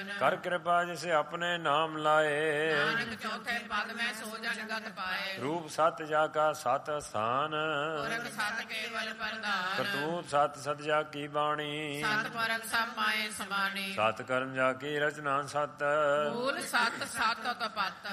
ਕਰ ਕਿਰਪਾ ਜਿਸ ਆਪਣੇ ਨਾਮ ਲਾਏ। ਨਾਨਕ ਚੌਥੇ ਪਦ ਮੈਂ ਸੋ ਜਨ ਗਤ ਪਾਏ। ਰੂਪ ਸਤ ਜਾ ਕਾ ਸਤ ਅਸਥਾਨ। ਪੁਰਖ ਸਤ ਕੇਵਲ ਪ੍ਰਧਾਨ। ਕਰਤੂਤ ਸਤ ਸਤ ਜਾ ਕੀ ਬਾਣੀ। ਸਤ ਪਰਖ ਸਭ ਮਾਏ ਸਮਾਣੀ। ਸਤ ਕਰਮ ਜਾ ਕੀ ਰਚਨਾ ਸਤ। ਮੂਲ ਸਤ ਸਤ ਤਪਤ।